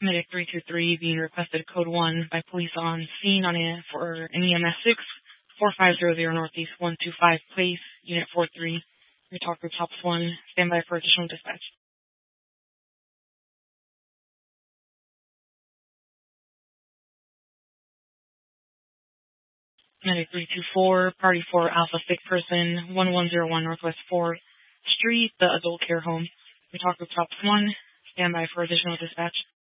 Medic 323 being requested code 1 by police on scene for an EMS 6, 4500 Northeast 125 Place, Unit 43. Your talk group Tops 1. Stand by for additional dispatch. Medic 324, Party 4 Alpha Sick Person, 1101 Northwest 4th Street, the Adult Care Home. Your talk group Tops 1. Stand by for additional dispatch.